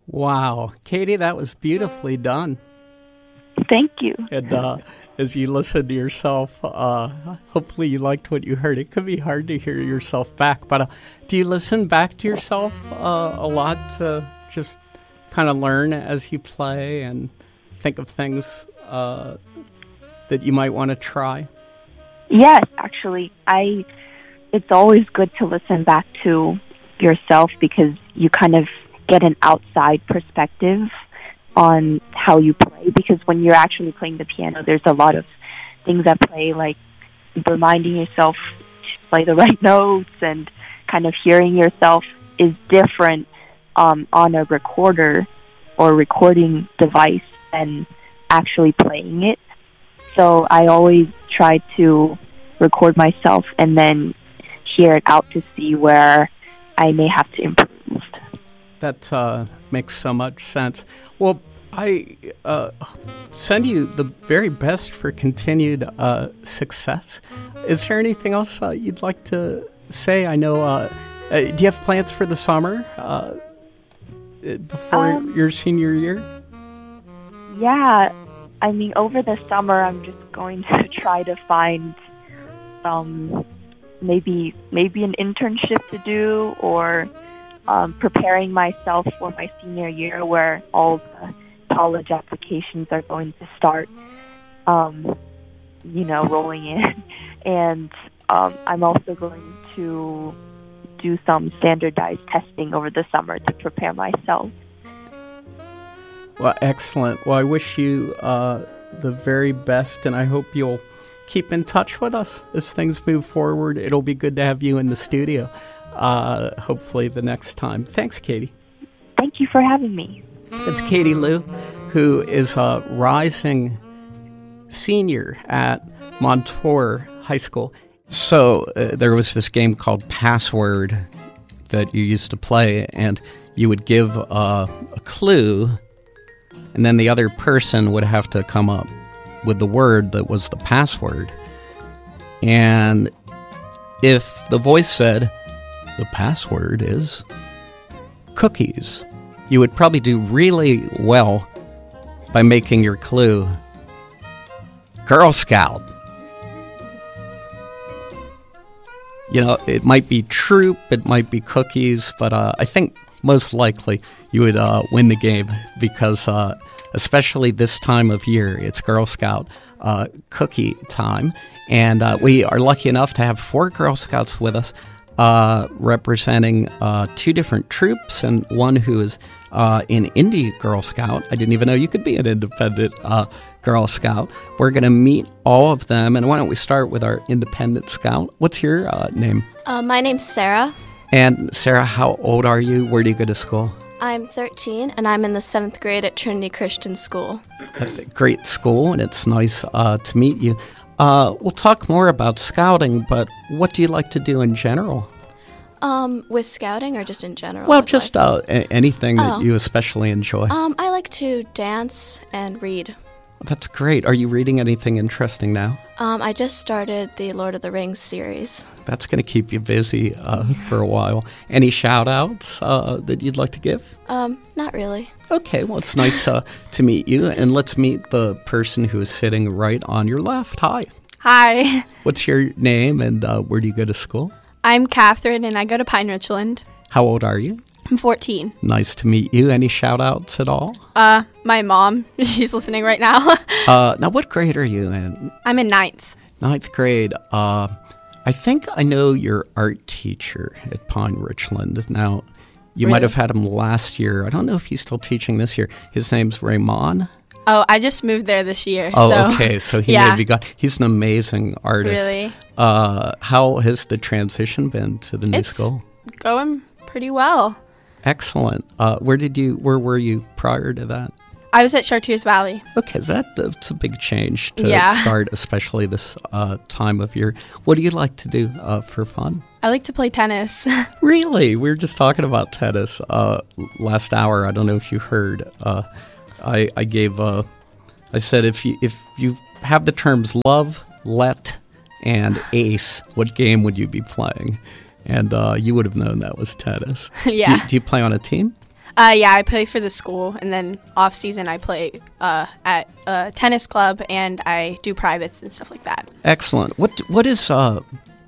Wow. Katie, that was beautifully done. Thank you. And as you listen to yourself, hopefully you liked what you heard. It could be hard to hear yourself back, but do you listen back to yourself a lot to just kind of learn as you play and think of things that you might want to try? Yes, actually, it's always good to listen back to yourself because you kind of get an outside perspective on how you play, because when you're actually playing the piano, there's a lot of things at play, like reminding yourself to play the right notes, and kind of hearing yourself is different on a recorder or recording device than actually playing it. So I always try to record myself and then hear it out to see where I may have to improve. That makes so much sense. Well, I send you the very best for continued success. Is there anything else you'd like to say? I know, do you have plans for the summer before your senior year? Yeah, I mean, over the summer, I'm just going to try to find maybe an internship to do, or preparing myself for my senior year, where all the college applications are going to start, rolling in. And I'm also going to do some standardized testing over the summer to prepare myself. Well, excellent. Well, I wish you the very best, and I hope you'll keep in touch with us as things move forward. It'll be good to have you in the studio, hopefully the next time. Thanks, Katie. Thank you for having me. It's Katie Liu, who is a rising senior at Montour High School. So there was this game called Password that you used to play, and you would give a clue, and then the other person would have to come up with the word that was the password. And if the voice said, the password is cookies, you would probably do really well by making your clue Girl Scout. You know, it might be troop, it might be cookies, but I think most likely you would win the game because especially this time of year, it's Girl Scout cookie time. And we are lucky enough to have 4 Girl Scouts with us, representing 2 different troops and one who is in Indie Girl Scout. I didn't even know you could be an independent Girl Scout. We're going to meet all of them. And why don't we start with our independent scout? What's your name? My name's Sarah. And Sarah, how old are you? Where do you go to school? I'm 13, and I'm in the 7th grade at Trinity Christian School. Great school, and it's nice to meet you. We'll talk more about scouting, but what do you like to do in general? With scouting or just in general? Well, just anything that you especially enjoy. I like to dance and read. That's great. Are you reading anything interesting now? I just started the Lord of the Rings series. That's going to keep you busy for a while. Any shout-outs that you'd like to give? Not really. Okay, well, it's nice to meet you. And let's meet the person who is sitting right on your left. Hi. Hi. What's your name and where do you go to school? I'm Catherine, and I go to Pine Richland. How old are you? I'm 14. Nice to meet you. Any shout-outs at all? My mom. She's listening right now. Now, what grade are you in? I'm in 9th. 9th grade. I think I know your art teacher at Pine Richland. Now, you might have had him last year. I don't know if he's still teaching this year. His name's Raymond. Oh, I just moved there this year. Oh, okay. So he may be gone. He's an amazing artist. Really? How has the transition been to the new school? It's going pretty well. Excellent. Where were you prior to that? I was at Chartiers Valley. Okay, so that's a big change to start, especially this time of year. What do you like to do for fun? I like to play tennis. Really? We were just talking about tennis last hour. I don't know if you heard. I said if you have the terms love, let, and ace, what game would you be playing? And you would have known that was tennis. Yeah. Do you play on a team? Yeah, I play for the school, and then off season I play at a tennis club, and I do privates and stuff like that. Excellent. What is what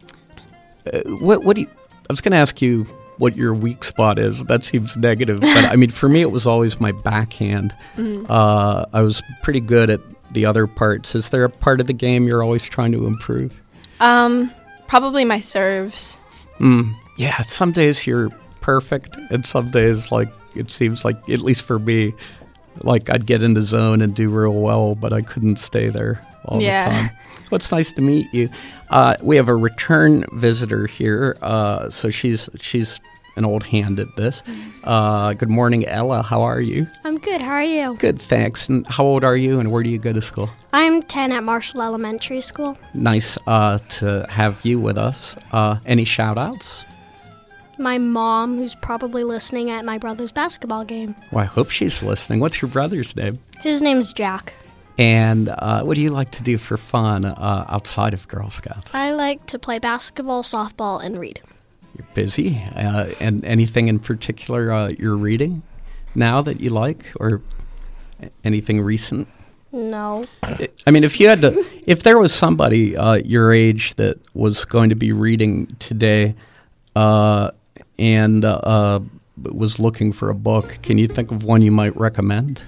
do you? I was going to ask you what your weak spot is. That seems negative, but I mean, for me, it was always my backhand. Mm-hmm. I was pretty good at the other parts. Is there a part of the game you're always trying to improve? Probably my serves. Yeah, some days you're perfect, and some days, like, it seems like, at least for me, like I'd get in the zone and do real well, but I couldn't stay there all the time. Well, it's nice to meet you. We have a return visitor here, so she's an old hand at this. Good morning, Ella. How are you? I'm good. How are you? Good, thanks. And how old are you, and where do you go to school? I'm 10 at Marshall Elementary School. Nice to have you with us. Any shout-outs? My mom, who's probably listening at my brother's basketball game. Well, I hope she's listening. What's your brother's name? His name's Jack. And what do you like to do for fun outside of Girl Scouts? I like to play basketball, softball, and read. You're busy. And anything in particular you're reading now that you like, or anything recent? No. I mean, if there was somebody your age that was going to be reading today and was looking for a book, can you think of one you might recommend?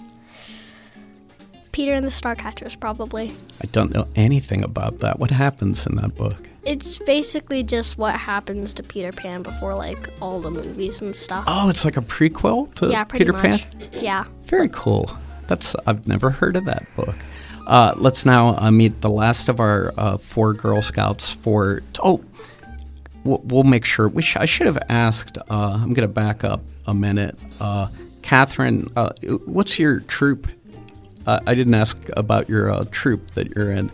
Peter and the Starcatchers, probably. I don't know anything about that. What happens in that book? It's basically just what happens to Peter Pan before, like, all the movies and stuff. Oh, it's like a prequel to Peter Pan? Yeah. Very cool. I've never heard of that book. Let's now meet the last of our 4 Girl Scouts we'll make sure. I should have asked. I'm going to back up a minute. Catherine, what's your troop? I didn't ask about your troop that you're in.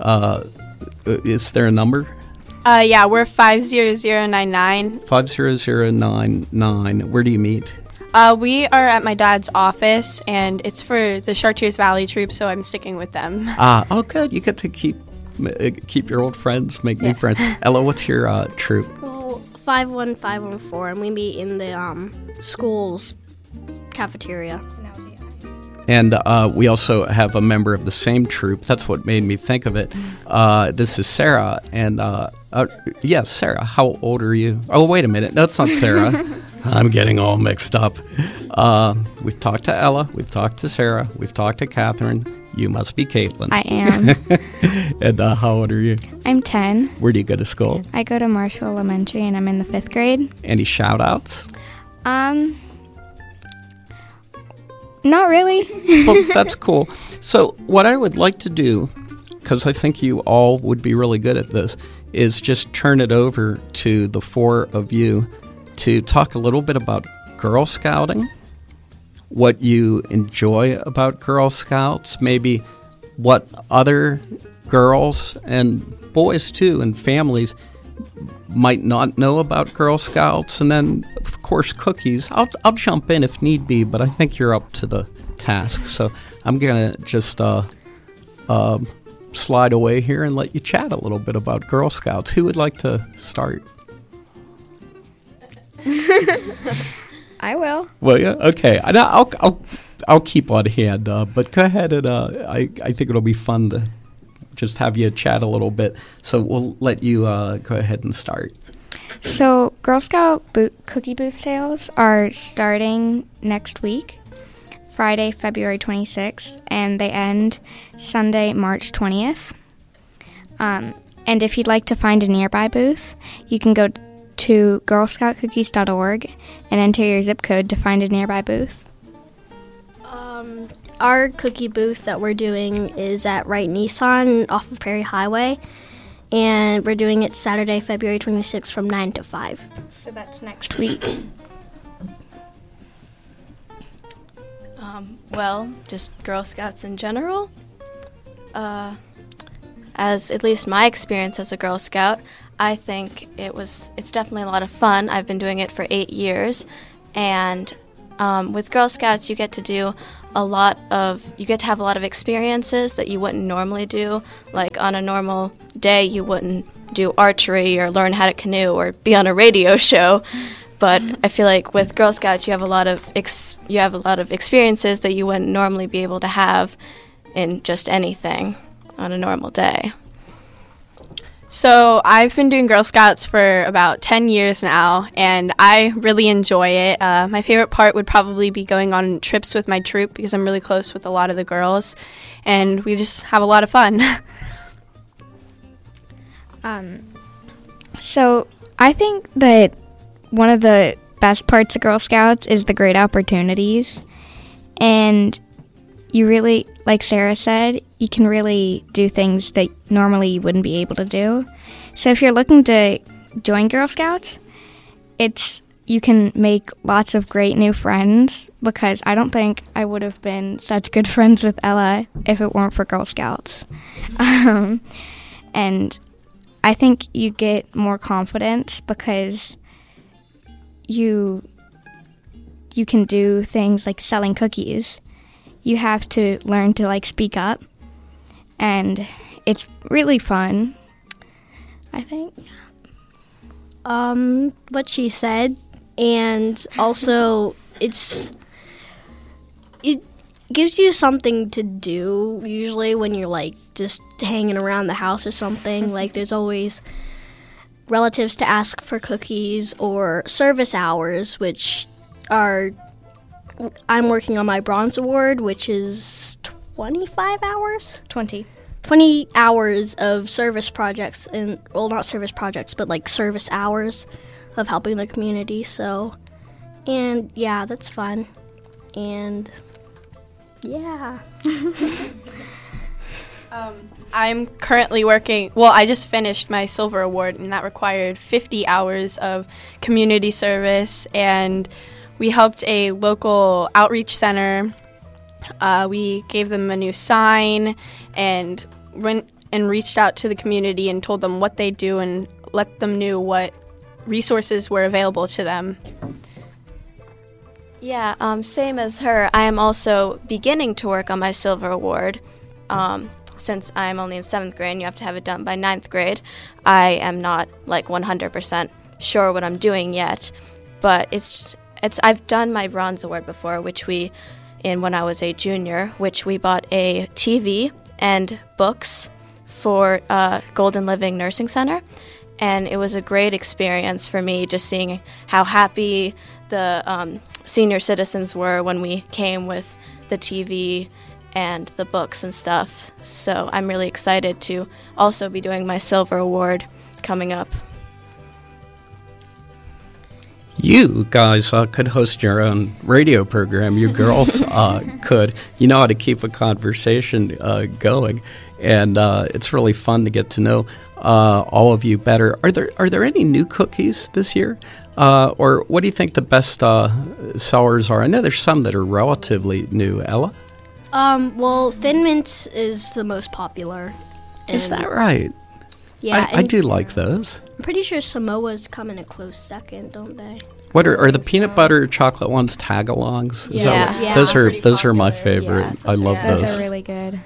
Is there a number? Yeah, we're 50099. 50099. Where do you meet? We are at my dad's office, and it's for the Chartiers Valley troop, so I'm sticking with them. Oh, good. You get to keep your old friends, make new friends. Ella, what's your troop? Well, 51514, and we meet in the school's cafeteria. And we also have a member of the same troop. That's what made me think of it. This is Sarah. And, Sarah, how old are you? Oh, wait a minute. No, it's not Sarah. I'm getting all mixed up. We've talked to Ella. We've talked to Sarah. We've talked to Catherine. You must be Caitlin. I am. And how old are you? I'm 10. Where do you go to school? I go to Marshall Elementary, and I'm in the 5th grade. Any shout-outs? Not really. Well, that's cool. So what I would like to do, because I think you all would be really good at this, is just turn it over to the 4 of you to talk a little bit about Girl Scouting, what you enjoy about Girl Scouts, maybe what other girls and boys, too, and families might not know about Girl Scouts, and then, of course, cookies. I'll jump in if need be, but I think you're up to the task. So I'm going to just slide away here and let you chat a little bit about Girl Scouts. Who would like to start? I will. Well, yeah, okay. I'll keep on hand, but go ahead, and I think it'll be fun to just have you chat a little bit. So we'll let you go ahead and start. So Girl Scout cookie booth sales are starting next week, Friday, February 26th, and they end Sunday, March 20th. And if you'd like to find a nearby booth, you can go to girlscoutcookies.org and enter your zip code to find a nearby booth. Our cookie booth that we're doing is at Wright Nissan off of Perry Highway, and we're doing it Saturday, February 26th from 9 to 5. So that's next week. Well, just Girl Scouts in general. As at least my experience as a Girl Scout, I think it's definitely a lot of fun. I've been doing it for 8 years, and with Girl Scouts you get to have a lot of experiences that you wouldn't normally do. Like on a normal day you wouldn't do archery or learn how to canoe or be on a radio show. But I feel like with Girl Scouts, you have a lot of experiences that you wouldn't normally be able to have in just anything on a normal day. So I've been doing Girl Scouts for about 10 years now, and I really enjoy it. My favorite part would probably be going on trips with my troop because I'm really close with a lot of the girls, and we just have a lot of fun. So I think that one of the best parts of Girl Scouts is the great opportunities. And you really, like Sarah said, you can really do things that normally you wouldn't be able to do. So if you're looking to join Girl Scouts, you can make lots of great new friends, because I don't think I would have been such good friends with Ella if it weren't for Girl Scouts. And I think you get more confidence because you can do things like selling cookies. You have to learn to speak up, and it's really fun, I think. What she said, and also it gives you something to do usually when you're just hanging around the house or something. There's always relatives to ask for cookies, or service hours, which are, I'm working on my Bronze Award, which is 25 hours? 20 hours of service projects, and not service projects, but service hours of helping the community. So, and yeah, that's fun. And yeah. I'm currently working, I just finished my Silver Award, and that required 50 hours of community service, and we helped a local outreach center. We gave them a new sign and went and reached out to the community and told them what they do and let them know what resources were available to them. Yeah, same as her. I am also beginning to work on my Silver Award. Since I'm only in 7th grade and you have to have it done by 9th grade, I am not 100% sure what I'm doing yet. But I've done my Bronze Award before, when I was a junior, which we bought a TV and books for Golden Living Nursing Center. And it was a great experience for me, just seeing how happy the senior citizens were when we came with the TV and the books and stuff. So I'm really excited to also be doing my Silver Award coming up. You guys could host your own radio program. You girls could. You know how to keep a conversation going, and it's really fun to get to know all of you better. Are there any new cookies this year, or what do you think the best sellers are? I know there's some that are relatively new. Ella? Thin Mint is the most popular. Is that right? Yeah, I do like those. I'm pretty sure Samoa's come in a close second, don't they? What are the peanut butter chocolate ones? Tagalongs? Is Yeah. that, Yeah. those are my favorite. Yeah, I love those. Those are really good.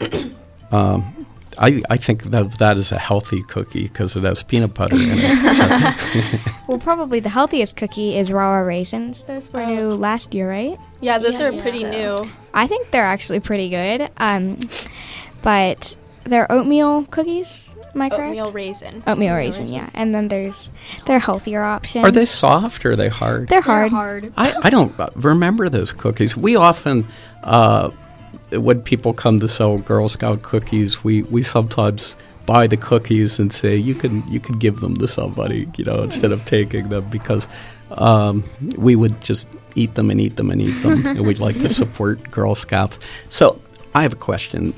I think of that as a healthy cookie because it has peanut butter in it. So. Well, probably the healthiest cookie is raw raisins. Those were new last year, right? Yeah, those are pretty new. I think they're actually pretty good. But they're oatmeal cookies. Am I correct? Oatmeal raisin, yeah. And then there's their healthier option. Are they soft or are they hard? They're hard. I don't remember those cookies. We often, when people come to sell Girl Scout cookies, we sometimes buy the cookies and say you can give them to somebody, instead of taking them, because we would just eat them and eat them and eat them, and we'd like to support Girl Scouts. So I have a question.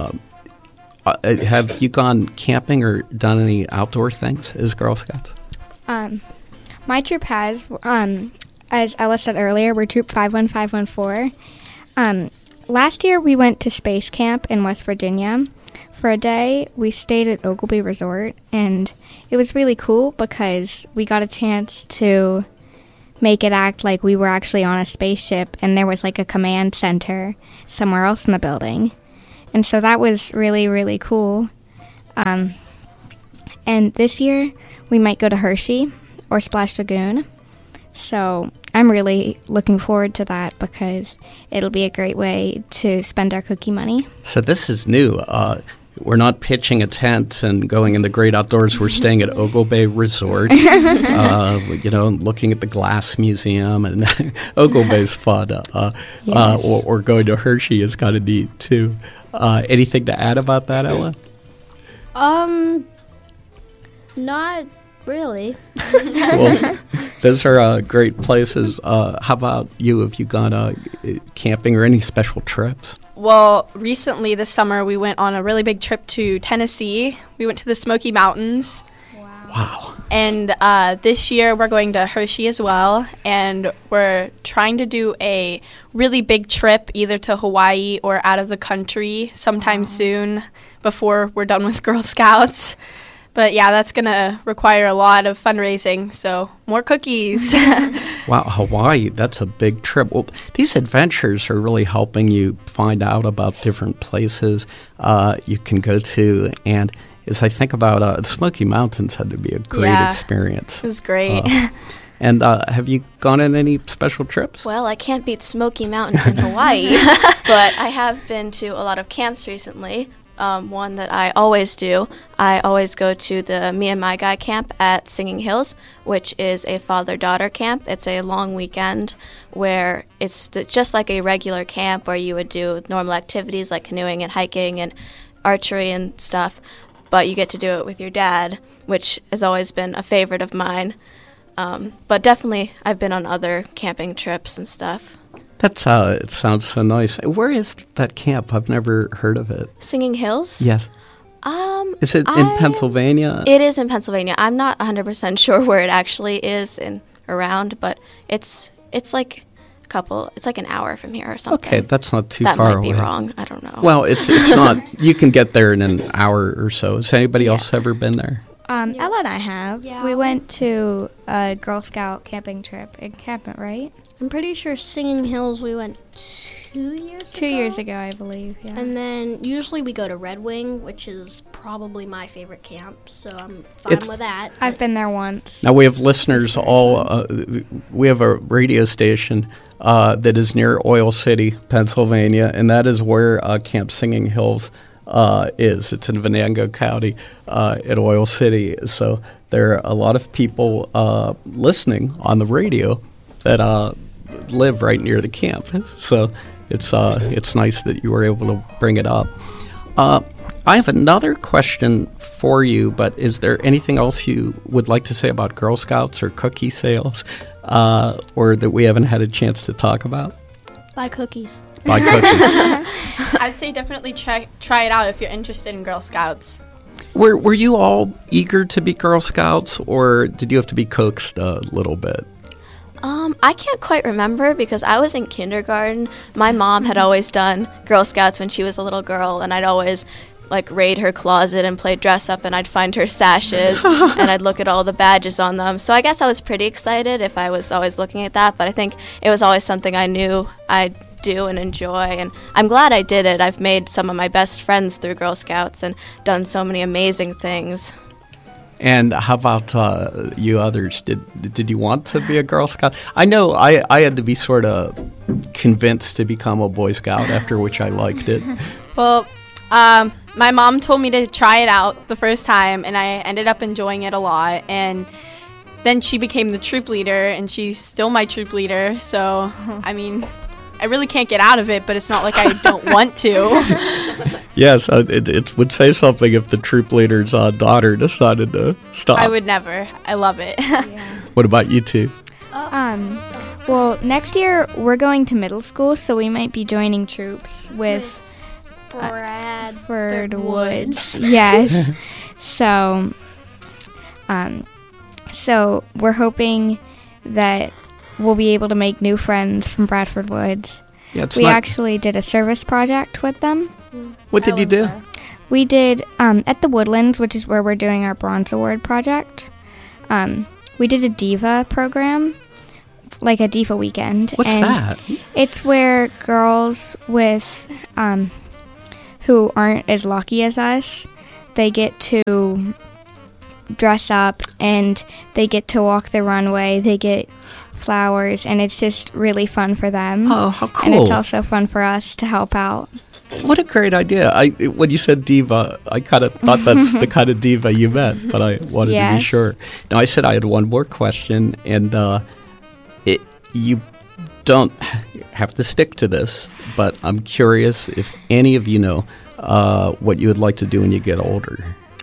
Have you gone camping or done any outdoor things as Girl Scouts? My troop has, as Ella said earlier, we're Troop 51514. Last year we went to Space Camp in West Virginia. For a day, we stayed at Oglebay Resort, and it was really cool because we got a chance to make it act like we were actually on a spaceship, and there was a command center somewhere else in the building. And so that was really, really cool. And this year, we might go to Hershey or Splash Lagoon. So I'm really looking forward to that because it'll be a great way to spend our cookie money. So this is new. We're not pitching a tent and going in the great outdoors. We're staying at Ogle Bay Resort, looking at the Glass Museum, and Ogle Bay's fun. Yes. Or going to Hershey is kind of neat, too. Anything to add about that, Ella? Not really. Well, those are great places. How about you? Have you gone camping or any special trips? Well, recently this summer we went on a really big trip to Tennessee. We went to the Smoky Mountains. Wow. And this year we're going to Hershey as well. And we're trying to do a really big trip either to Hawaii or out of the country sometime soon before we're done with Girl Scouts. But yeah, that's going to require a lot of fundraising, so more cookies. Wow, Hawaii, that's a big trip. Well, these adventures are really helping you find out about different places you can go to. And as I think about the Smoky Mountains had to be a great experience. It was great. And have you gone on any special trips? Well, I can't beat Smoky Mountains in Hawaii, but I have been to a lot of camps recently. One that I always do, I always go to the Me and My Guy camp at Singing Hills, which is a father-daughter camp. It's a long weekend where it's just like a regular camp where you would do normal activities like canoeing and hiking and archery and stuff, but you get to do it with your dad, which has always been a favorite of mine. But definitely I've been on other camping trips and stuff. It sounds so nice. Where is that camp? I've never heard of it. Singing Hills? Yes. Is it in Pennsylvania? It is in Pennsylvania. I'm not 100% sure where it actually is around, but it's like it's like an hour from here or something. Okay, that's not too far away. That might be wrong. I don't know. Well, it's not. You can get there in an hour or so. Has anybody else ever been there? Ella and I have. Yeah. We went to a Girl Scout camping trip in Encampment, right? I'm pretty sure Singing Hills we went 2 years ago. 2 years ago, I believe, yeah. And then usually we go to Red Wing, which is probably my favorite camp, so I'm fine with that. I've been there once. Now, we have listeners we have a radio station that is near Oil City, Pennsylvania, and that is where Camp Singing Hills is. It's in Venango County at Oil City. So there are a lot of people listening on the radio that live right near the camp. So it's nice that you were able to bring it up. I have another question for you, but is there anything else you would like to say about Girl Scouts or cookie sales, or that we haven't had a chance to talk about? Buy cookies. Buy cookies. I'd say definitely try it out if you're interested in Girl Scouts. Were you all eager to be Girl Scouts, or did you have to be coaxed a little bit? I can't quite remember because I was in kindergarten. My mom had always done Girl Scouts when she was a little girl, and I'd always raid her closet and play dress up, and I'd find her sashes and I'd look at all the badges on them. So I guess I was pretty excited if I was always looking at that, but I think it was always something I knew I'd do and enjoy, and I'm glad I did it. I've made some of my best friends through Girl Scouts and done so many amazing things. And how about you others? Did you want to be a Girl Scout? I know I had to be sort of convinced to become a Boy Scout, after which I liked it. Well, my mom told me to try it out the first time, and I ended up enjoying it a lot. And then she became the troop leader, and she's still my troop leader. So, I mean, I really can't get out of it, but it's not like I don't want to. Yes, it would say something if the troop leader's daughter decided to stop. I would never. I love it. Yeah. What about you two? Well, next year we're going to middle school, so we might be joining troops with Bradford Woods. Yes. So we're hoping that we'll be able to make new friends from Bradford Woods. Yeah, we actually did a service project with them. What did you do? We did at the Woodlands, which is where we're doing our Bronze Award project. We did a Diva program, like a Diva weekend. What's that? It's where girls with who aren't as lucky as us, they get to dress up and they get to walk the runway. They get flowers, and it's just really fun for them. Oh, how cool. And it's also fun for us to help out. What a great idea. When you said diva, I kind of thought that's the kind of diva you meant, but I wanted to be sure. Now, I said I had one more question, and you don't have to stick to this, but I'm curious if any of you know what you would like to do when you get older.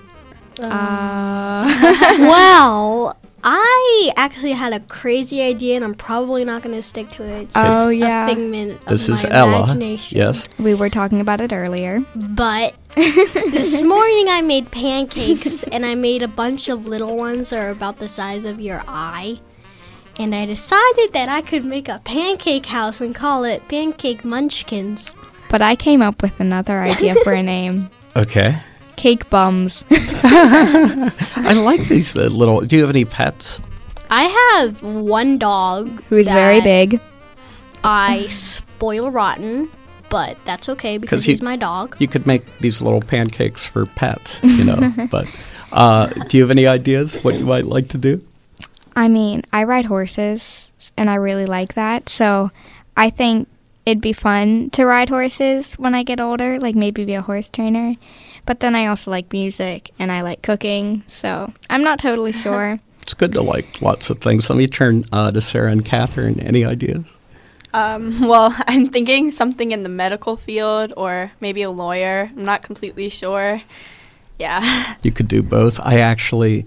Well, I actually had a crazy idea, and I'm probably not going to stick to it. It's just a figment of my imagination. Yes. We were talking about it earlier. But this morning I made pancakes, and I made a bunch of little ones that are about the size of your eye. And I decided that I could make a pancake house and call it Pancake Munchkins. But I came up with another idea for a name. Okay. Cake Bums. I like these little... Do you have any pets? I have one dog. Who is very big. I spoil rotten, but that's okay because he's my dog. You could make these little pancakes for pets, But do you have any ideas what you might like to do? I mean, I ride horses, and I really like that. So I think it'd be fun to ride horses when I get older, like maybe be a horse trainer. But then I also like music, and I like cooking, so I'm not totally sure. It's good to like lots of things. Let me turn to Sarah and Catherine. Any ideas? Well, I'm thinking something in the medical field or maybe a lawyer. I'm not completely sure. Yeah. You could do both. I actually...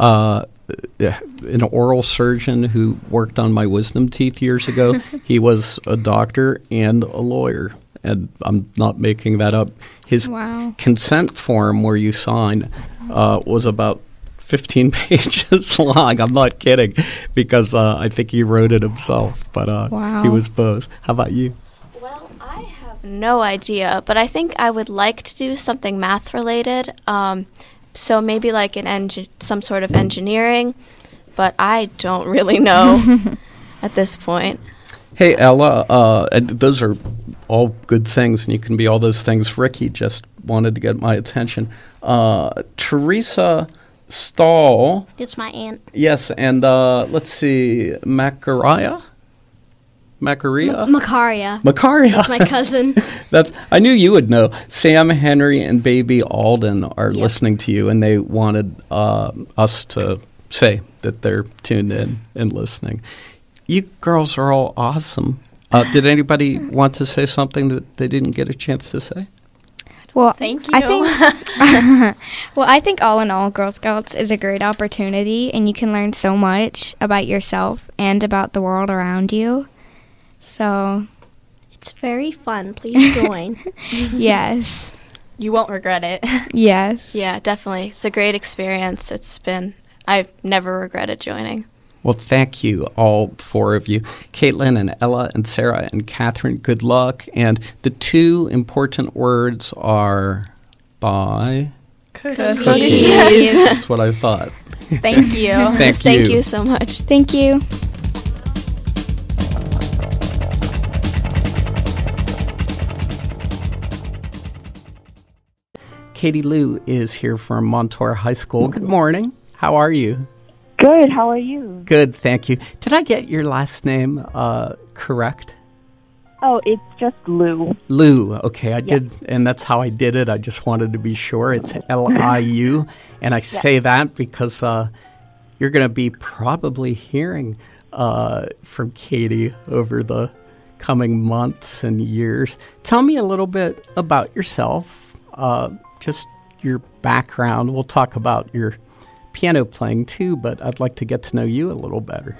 an oral surgeon who worked on my wisdom teeth years ago, he was a doctor and a lawyer. And I'm not making that up. His consent form where you sign was about 15 pages long. I'm not kidding, because I think he wrote it himself. But he was both. How about you? Well, I have no idea, but I think I would like to do something math-related. So maybe like some sort of engineering, but I don't really know at this point. Hey, Ella, those are all good things, and you can be all those things. Ricky just wanted to get my attention. Teresa Stahl. It's my aunt. Yes, and let's see, Macaria? Macaria. That's my cousin. I knew you would know. Sam, Henry, and baby Alden are listening to you, and they wanted us to say that they're tuned in and listening. You girls are all awesome. Did anybody want to say something that they didn't get a chance to say? Well, thank you. I think all in all, Girl Scouts is a great opportunity, and you can learn so much about yourself and about the world around you. So it's very fun. Please join. Yes. You won't regret it. Yes. Yeah, definitely. It's a great experience. I've never regretted joining. Well, thank you, all four of you. Caitlin and Ella and Sarah and Catherine, good luck. And the two important words are bye. Cookies. That's what I thought. Thank you. Thank you so much. Thank you. Katie Lou is here from Montour High School. Good morning. How are you? Good. How are you? Good, thank you. Did I get your last name correct? Oh, it's just Lou. Lou, okay. I did, and that's how I did it. I just wanted to be sure. It's Liu, and I say that because you're going to be probably hearing from Katie over the coming months and years. Tell me a little bit about yourself, just your background. We'll talk about your piano playing too, but I'd like to get to know you a little better.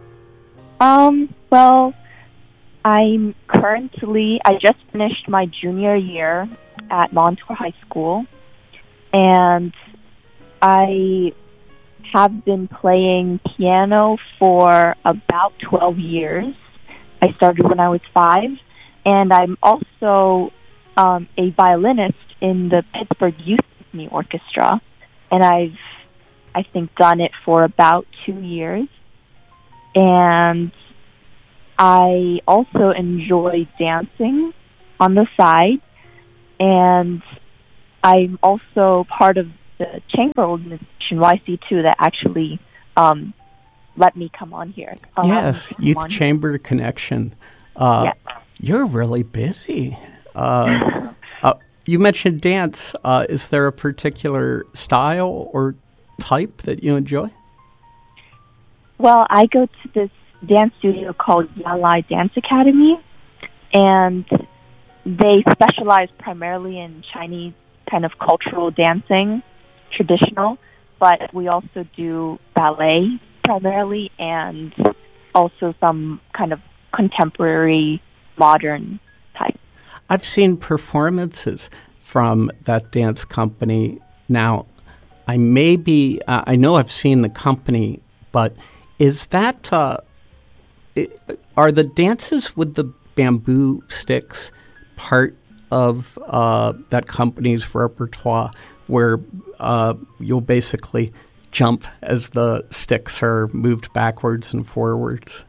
Well, I just finished my junior year at Montour High School, and I have been playing piano for about 12 years. I started when I was 5, and I'm also a violinist in the Pittsburgh Youth Symphony Orchestra, and I've done it for about 2 years. And I also enjoy dancing on the side, and I'm also part of the chamber organization YC2 that actually let me come on here. Yes, Youth Chamber Connection. Yes. You're really busy. You mentioned dance. Is there a particular style or type that you enjoy? Well, I go to this dance studio called Yalai Dance Academy, and they specialize primarily in Chinese kind of cultural dancing, traditional, but we also do ballet primarily and also some kind of contemporary, modern type. I've seen performances from that dance company. Now, I know I've seen the company, but is that, are the dances with the bamboo sticks part of that company's repertoire where you'll basically jump as the sticks are moved backwards and forwards?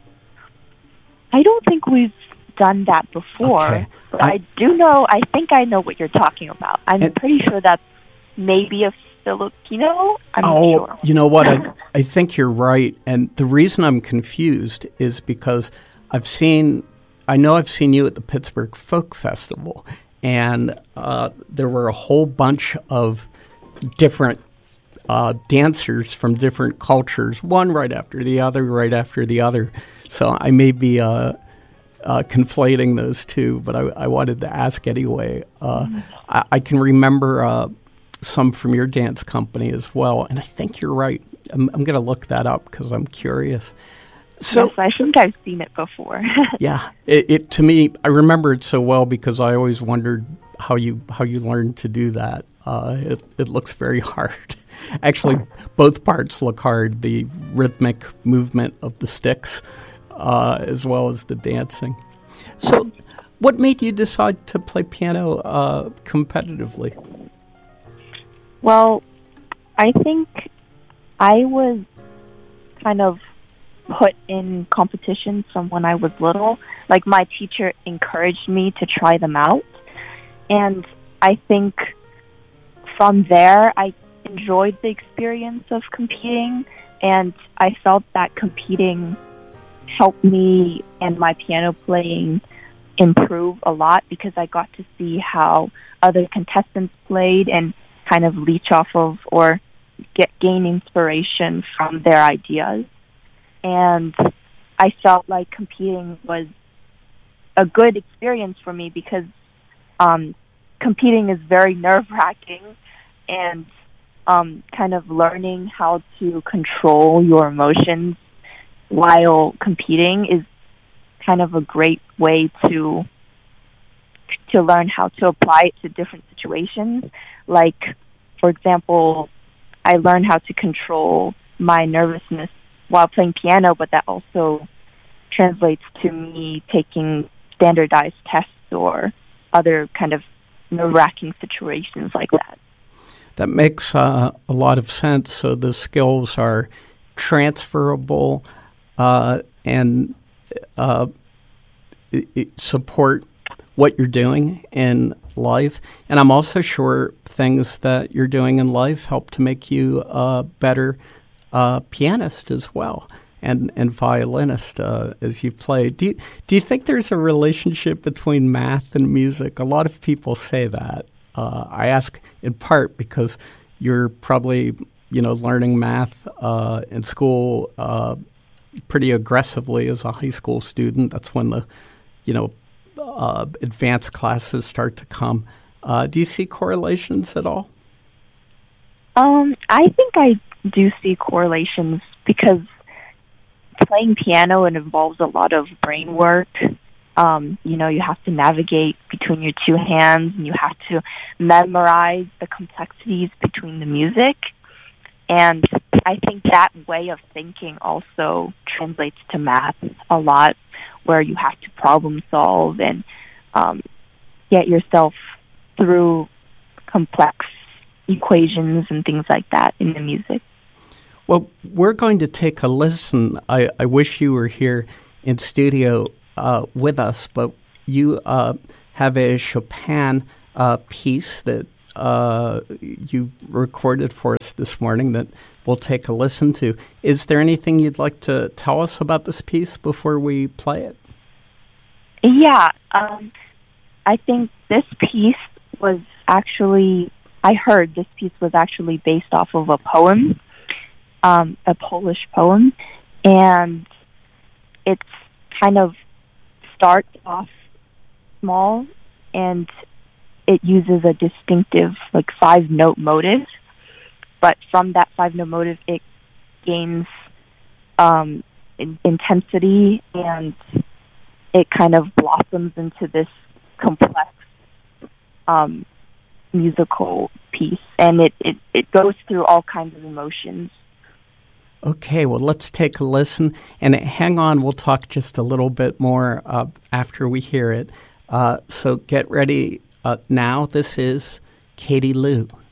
I don't think we've done that before, okay. But I think I know what you're talking about. I'm pretty sure that's maybe a Filipino. I'm not sure. You know what? I think you're right. And the reason I'm confused is because I've seen you at the Pittsburgh Folk Festival, and there were a whole bunch of different dancers from different cultures, one right after the other. So I may be conflating those two, but I wanted to ask anyway. I can remember some from your dance company as well, and I think you're right. I'm going to look that up because I'm curious. So, yes, I think I've seen it before. Yeah, it to me, I remember it so well because I always wondered how you learned to do that. It looks very hard. Actually, both parts look hard: the rhythmic movement of the sticks, as well as the dancing. So, what made you decide to play piano competitively? Well, I think I was kind of put in competitions from when I was little. Like, my teacher encouraged me to try them out. And I think from there, I enjoyed the experience of competing. And I felt that competing helped me and my piano playing improve a lot because I got to see how other contestants played and kind of leech off of or gain inspiration from their ideas. And I felt like competing was a good experience for me because competing is very nerve-wracking, and kind of learning how to control your emotions while competing is kind of a great way to learn how to apply it to different situations. Like, for example, I learned how to control my nervousness while playing piano, but that also translates to me taking standardized tests or other kind of nerve-wracking situations like that. That makes a lot of sense. So the skills are transferable and support what you're doing in life. And I'm also sure things that you're doing in life help to make you a better pianist as well and violinist as you play. Do you think there's a relationship between math and music? A lot of people say that. I ask in part because you're probably learning math in school pretty aggressively as a high school student. That's when the advanced classes start to come. Do you see correlations at all? I think I do see correlations because playing piano, it involves a lot of brain work. You have to navigate between your two hands, and you have to memorize the complexities between the music. And I think that way of thinking also translates to math a lot, where you have to problem solve and get yourself through complex equations and things like that in the music. Well, we're going to take a listen. I wish you were here in studio with us, but you have a Chopin piece that you recorded for us this morning that we'll take a listen to. Is there anything you'd like to tell us about this piece before we play it? Yeah, I think this piece was actually, I heard this piece was actually based off of a poem, a Polish poem, and it's kind of starts off small, and it uses a distinctive, like, 5-note motive, but from that 5-note motive, it gains intensity, and it kind of blossoms into this complex musical piece, and it goes through all kinds of emotions. Okay, well, let's take a listen, and hang on, we'll talk just a little bit more after we hear it. So get ready now. This is Katie Lou.